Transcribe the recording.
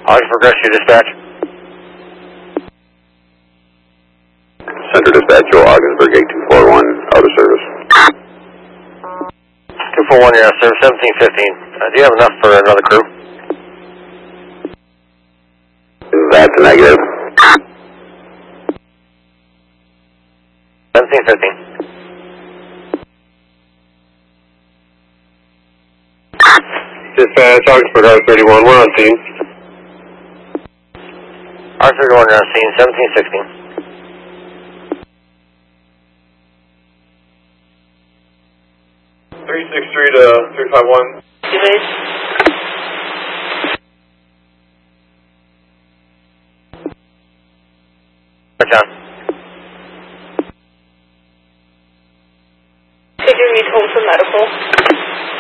I'll progress you, dispatch. Center Dispatch, Joe Ogdensburg, 8241, out of service. 241, you're out of service, 1715. Do you have enough for another crew? That's a negative. 1715. Dispatch, Augsburg, R31, we're on scene. R31, you're on scene, 1716. .363 to 351. Right, John.